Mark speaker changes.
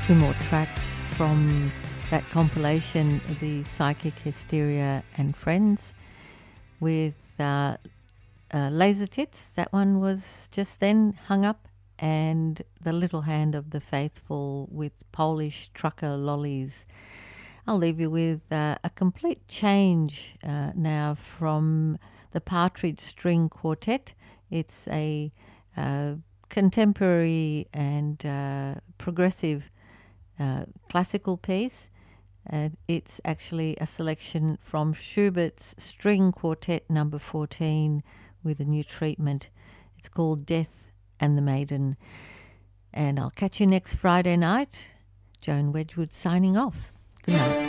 Speaker 1: two more tracks from that compilation, The Psychic Hysteria and Friends, with Laser Tits. That one was just then hung up, and The Little Hand of the Faithful with Polish Trucker Lollies. I'll leave you with a complete change now from the Partridge String Quartet. It's a contemporary and progressive classical piece. It's actually a selection from Schubert's String Quartet number 14 with a new treatment. It's called Death and the Maiden. And I'll catch you next Friday night. Joan Wedgwood signing off. Good night.